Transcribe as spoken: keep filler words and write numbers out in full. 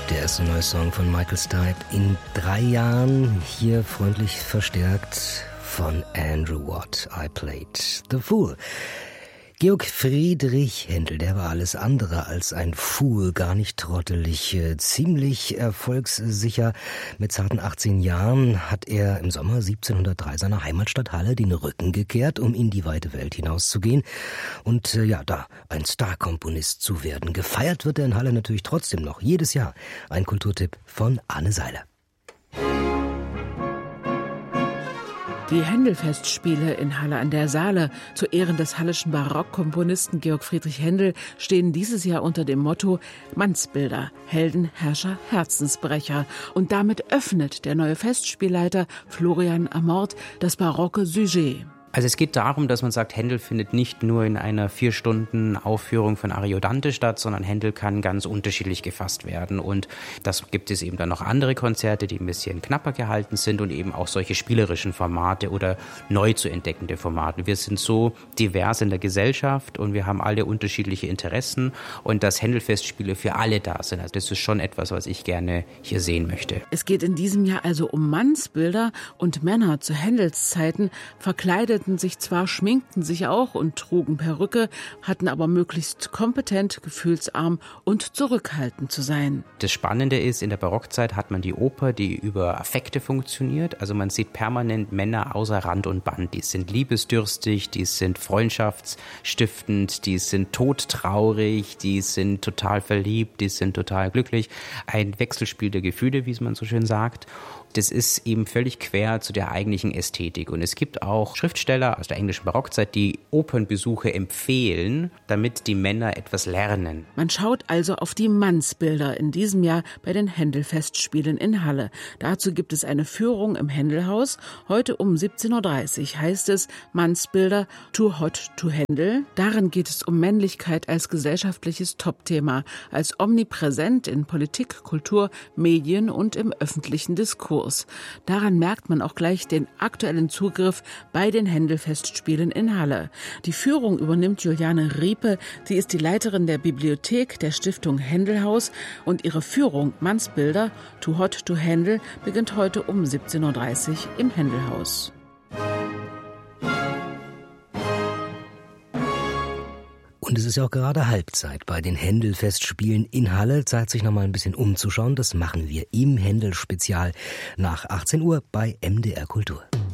Der erste neue Song von Michael Stipe in drei Jahren, hier freundlich verstärkt von Andrew Watt. I Played the Fool. Georg Friedrich Händel, der war alles andere als ein Fool, gar nicht trottelig, ziemlich erfolgssicher. Mit zarten achtzehn Jahren hat er im Sommer siebzehnhundertdrei seiner Heimatstadt Halle den Rücken gekehrt, um in die weite Welt hinauszugehen und äh, ja, da ein Starkomponist zu werden. Gefeiert wird er in Halle natürlich trotzdem noch, jedes Jahr. Ein Kulturtipp von Anne Seiler. Die Händel-Festspiele in Halle an der Saale zu Ehren des halleschen Barockkomponisten Georg Friedrich Händel stehen dieses Jahr unter dem Motto Mannsbilder, Helden, Herrscher, Herzensbrecher. Und damit öffnet der neue Festspielleiter Florian Amort das barocke Sujet. Also es geht darum, dass man sagt, Händel findet nicht nur in einer vier Stunden Aufführung von Ariodante statt, sondern Händel kann ganz unterschiedlich gefasst werden. Und das gibt es eben dann noch andere Konzerte, die ein bisschen knapper gehalten sind und eben auch solche spielerischen Formate oder neu zu entdeckende Formate. Wir sind so divers in der Gesellschaft und wir haben alle unterschiedliche Interessen und dass Händel-Festspiele für alle da sind. Also das ist schon etwas, was ich gerne hier sehen möchte. Es geht in diesem Jahr also um Mannsbilder und Männer zu Händels Zeiten verkleidet sich zwar, schminkten sich auch und trugen Perücke, hatten aber möglichst kompetent, gefühlsarm und zurückhaltend zu sein. Das Spannende ist, in der Barockzeit hat man die Oper, die über Affekte funktioniert. Also man sieht permanent Männer außer Rand und Band. Die sind liebesdürstig, die sind freundschaftsstiftend, die sind todtraurig, die sind total verliebt, die sind total glücklich. Ein Wechselspiel der Gefühle, wie man so schön sagt. Das ist eben völlig quer zu der eigentlichen Ästhetik. Und es gibt auch Schriftsteller aus der englischen Barockzeit, die Opernbesuche empfehlen, damit die Männer etwas lernen. Man schaut also auf die Mannsbilder in diesem Jahr bei den Händel-Festspielen in Halle. Dazu gibt es eine Führung im Händelhaus. Heute um siebzehn Uhr dreißig heißt es Mannsbilder Too Hot to Handle. Darin geht es um Männlichkeit als gesellschaftliches Topthema, als omnipräsent in Politik, Kultur, Medien und im öffentlichen Diskurs. Daran merkt man auch gleich den aktuellen Zugriff bei den Händel-Festspielen in Halle. Die Führung übernimmt Juliane Riepe. Sie ist die Leiterin der Bibliothek der Stiftung Händelhaus und ihre Führung Mannsbilder Too Hot to Handle beginnt heute um siebzehn Uhr dreißig im Händelhaus. Und es ist ja auch gerade Halbzeit bei den Händel-Festspielen in Halle. Zeit, sich noch mal ein bisschen umzuschauen. Das machen wir im Händel-Spezial nach achtzehn Uhr bei M D R Kultur.